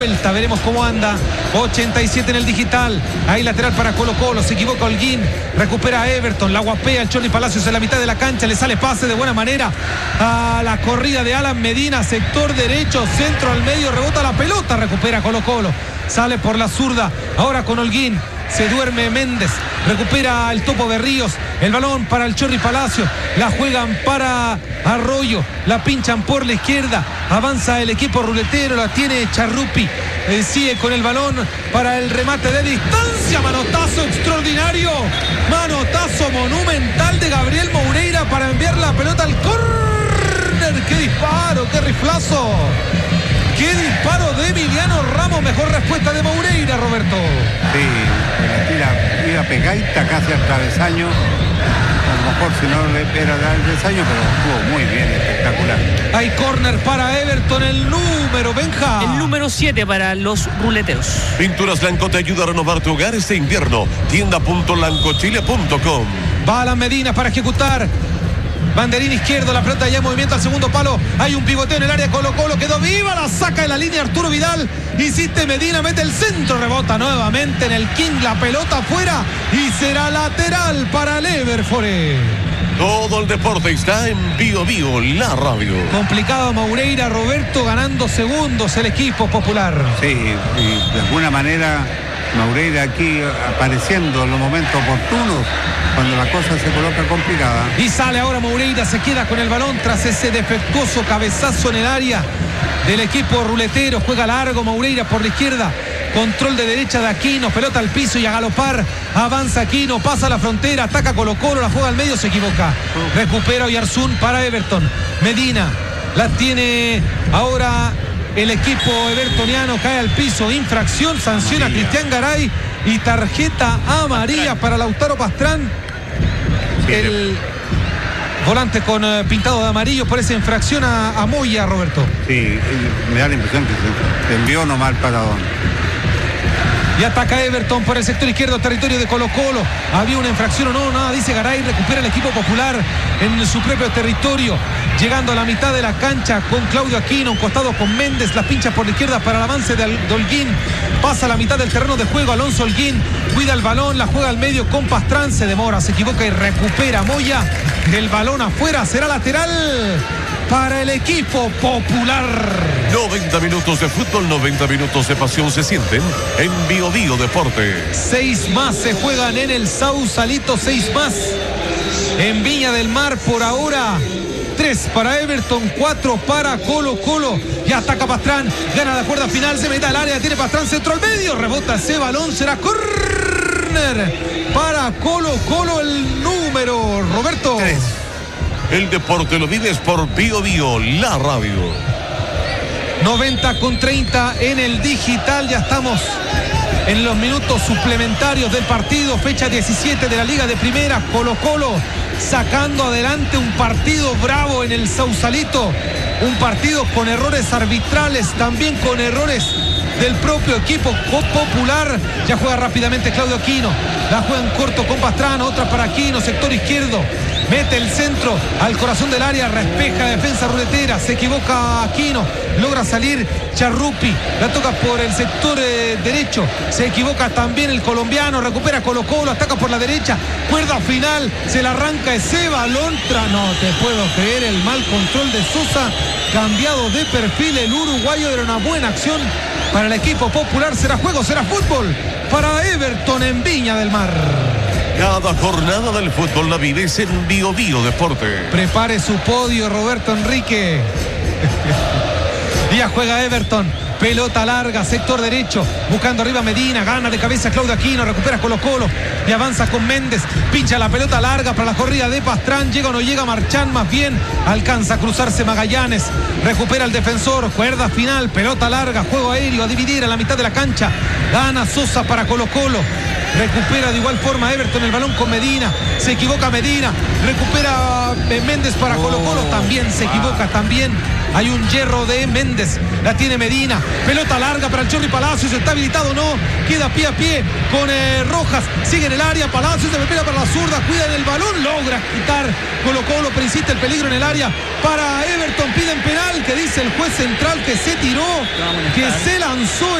vuelta, veremos cómo anda. 87 en el digital. Ahí lateral para Colo Colo. Se equivoca Holguín. Recupera a Everton. La guapea el Chorri Palacios en la mitad de la cancha. Le sale pase de buena manera a la corrida de Alan Medina. Sector derecho. Centro al medio. Rebota la pelota. Recupera Colo Colo. Sale por la zurda. Ahora con Holguín. Se duerme Méndez, recupera el Topo Berríos, el balón para el Chorri Palacio, la juegan para Arroyo, la pinchan por la izquierda, avanza el equipo ruletero, la tiene Charrupi, sigue con el balón para el remate de distancia, manotazo extraordinario, manotazo monumental de Gabriel Moreira para enviar la pelota al córner. ¡Qué disparo, qué riflazo! ¡Qué disparo de Emiliano Ramos! Mejor respuesta de Moreira, Roberto. Sí, iba pegadita casi al travesaño. A lo mejor si no le era dar el travesaño, pero estuvo muy bien, espectacular. Hay córner para Everton, el número, Benja. El número 7 para los ruleteros. Pinturas Blanco te ayuda a renovar tu hogar este invierno. Tienda.lancochile.com. Va a la Medina para ejecutar. Banderín izquierdo, la pelota ya en movimiento al segundo palo. Hay un pivoteo en el área. Colo Colo quedó viva, la saca de la línea Arturo Vidal. Insiste Medina, mete el centro, rebota nuevamente en el King, la pelota afuera y será lateral para el Everfore. Todo el deporte está en Bio Bio, la radio. Complicado Moreira, Roberto, ganando segundos el equipo popular. Sí, y de alguna manera Moreira aquí apareciendo en los momentos oportunos cuando la cosa se coloca complicada. Y sale ahora Moreira, se queda con el balón tras ese defectuoso cabezazo en el área del equipo ruletero. Juega largo Moreira por la izquierda. Control de derecha de Aquino, pelota al piso y a galopar. Avanza Aquino, pasa la frontera, ataca Colo Colo, la juega al medio, se equivoca. Recupera Oyarzún para Everton. Medina la tiene ahora el equipo evertoniano, cae al piso, infracción, sanciona a Cristian Garay y tarjeta amarilla para Lautaro Pastrán, el volante con pintado de amarillo por esa infracción a Moya, Roberto. Sí, me da la impresión que se envió nomás el paradón. Y ataca Everton por el sector izquierdo, territorio de Colo Colo. Había una infracción o no, nada, dice Garay. Recupera el equipo popular en su propio territorio. Llegando a la mitad de la cancha con Claudio Aquino, un costado con Méndez, la pincha por la izquierda para el avance de Holguín. Pasa a la mitad del terreno de juego, Alonso Holguín cuida el balón, la juega al medio con Pastrán, se demora, se equivoca y recupera Moya. El balón afuera, será lateral para el equipo popular. 90 minutos de fútbol, 90 minutos de pasión se sienten en Bio Bio Deporte. 6 más se juegan en el Sausalito, 6 más en Viña del Mar por ahora. 3 para Everton, 4 para Colo Colo. Y ataca Pastrán, gana la cuerda final, se mete al área, tiene Pastrán, centro al medio, rebota ese balón, será córner para Colo Colo, el número, Roberto. 3. El deporte lo vives por Bio Bio, la radio. 90:30 en el digital, ya estamos en los minutos suplementarios del partido, fecha 17 de la Liga de Primera. Colo Colo sacando adelante un partido bravo en el Sausalito, un partido con errores arbitrales, también con errores del propio equipo popular. Ya juega rápidamente Claudio Aquino, la juega en corto con Pastrán, otra para Aquino, sector izquierdo, mete el centro al corazón del área, respeja la defensa ruletera, se equivoca Aquino, logra salir Charrupi, la toca por el sector derecho, se equivoca también el colombiano, recupera Colo Colo, ataca por la derecha, cuerda final, se la arranca ese balón, no te puedo creer, el mal control de Sosa, cambiado de perfil el uruguayo, era una buena acción para el equipo popular. Será juego, será fútbol para Everton en Viña del Mar. Cada jornada del fútbol la vives en Bio Bio Deporte. Prepare su podio, Roberto Enrique. Ya juega Everton. Pelota larga, sector derecho, buscando arriba Medina, gana de cabeza Claudio Aquino, recupera Colo Colo y avanza con Méndez, pincha la pelota larga para la corrida de Pastrán, llega o no llega Marchán, más bien alcanza a cruzarse Magallanes, recupera el defensor, cuerda final, pelota larga, juego aéreo a dividir a la mitad de la cancha, gana Sosa para Colo Colo, Recupera de igual forma Everton el balón con Medina. Se equivoca Medina. Recupera Méndez para Colo-Colo. También se equivoca. También hay un hierro de Méndez. La tiene Medina. Pelota larga para el Chorri Palacios. Está habilitado, no. Queda pie a pie con Rojas. Sigue en el área. Palacios se prepara para la zurda. Cuida en el balón. Logra quitar Colo-Colo. Pero insiste el peligro en el área para Everton. Piden penal. Que dice el juez central que se tiró. Que se lanzó.